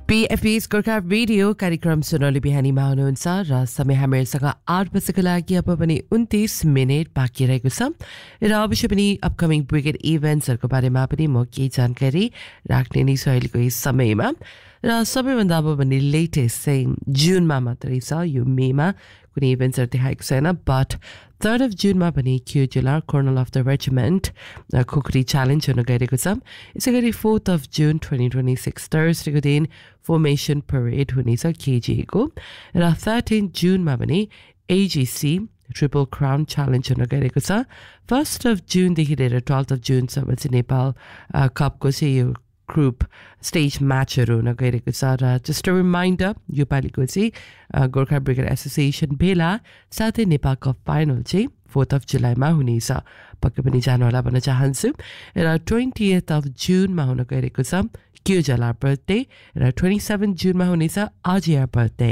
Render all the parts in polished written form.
PFP's Gorkha radio कार्यक्रम सुनौली बिहानीमा हुनुहुन्छ र समय हामीसँग 8 बजेको लागि अब पनि 29 मिनेट बाँकी रहेको छ र अवश्य पनि अपकमिङ ब्रिगेड इभेन्ट्सहरूको बारेमा पनि म केही जानकारी राख्ने नै छु अहिलेको यस समयमा र सबैभन्दा अब भने लेटेस्ट चाहिँ जुनमा मात्रै छ यो मेमा कुनै इभेन्ट्सहरू देखाएको छैन बट 3rd of जुनमा पनि क्युजुलर कर्नल अफ द रेजिमेन्ट खुकुरी च्यालेन्ज हुन गइरहेको छ यसै गरी 4th of जुन 2026 थर्सडेको दिन फर्मेसन परेड हुनेछ केजिएको र 13 जुनमा पनि AGC ट्रिपल क्राउन च्यालेन्ज हुन गइरहेको छ 1st of जुनदेखि लिएर 12th of जुनसम्म चाहिँ नेपाल कपको चाहिँ यो ग्रुप स्टेज म्याचहरू हुन गइरहेको छ र जस्ट अ रिमाइन्डर योपालिको चाहिँ गोर्खा ब्रिगेड एसोसिएसन भेला साथै नेपाल कप फाइनल चाहिँ 4th of जुलाईमा हुनेछ पक्कै पनि जानुहोला भन्न चाहन्छु र 20th of जुनमा हुन गइरहेको छ क्युजला बर्थडे र 27 जुनमा हुनेछ आजिया बर्थडे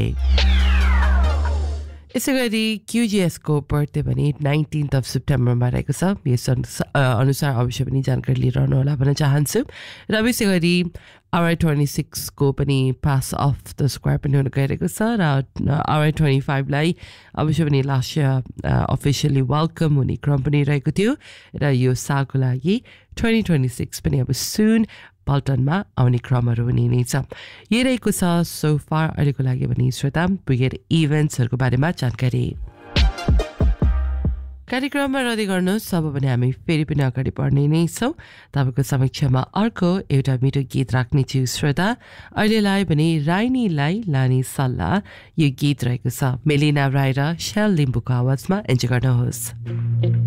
यसै गरी क्युजिएसको बर्थडे पनि 19th of सेप्टेम्बरमा रहेको छ यस अनुसार अवश्य पनि जानकारी लिइरहनु होला भन्न चाहन्छु र यसै गरी RI26 को पनि पास अफ द स्क्वायर पनि हुन गइरहेको छ र RI25 लाई अवश्य पनि लास्ट इयर अफिसियली वेलकम हुने क्रम पनि रहेको थियो र यो सालको लागि 2026 पनि अब सुन पल्टनमा आउने क्रमहरू हुने नै छ यही रहेको छ सो फार अहिलेको लागि पनि श्रोता ब्रिगेड इभेन्ट्सहरूको बारेमा जानकारी कार्यक्रममा रहँदै गर्नुहोस् अब भने हामी फेरि पनि अगाडि बढ्ने नै छौँ तपाईँको समक्षमा अर्को एउटा मिठो गीत राख्नेछु श्रोता अहिलेलाई भने राइनीलाई लाने सल्लाह यो गीत रहेको छ मेलिना राई र श्याल लिम्बूको आवाजमा इन्जोय गर्नुहोस्